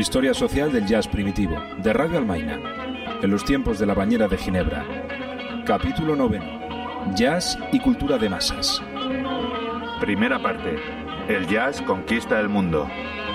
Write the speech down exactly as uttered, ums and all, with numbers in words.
Historia social del jazz primitivo, de Radio Almaina, en los tiempos de la Bañera de Ginebra. Capítulo noveno. Jazz y cultura de masas. Primera parte. El jazz conquista el mundo.